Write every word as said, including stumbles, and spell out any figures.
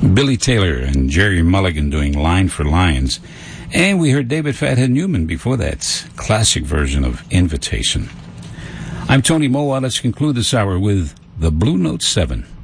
Billy Taylor and Jerry Mulligan doing Line for Lions. And we heard David Fathead Newman before that classic version of Invitation. I'm Tony Moa. Let's conclude this hour with the Blue Note seven.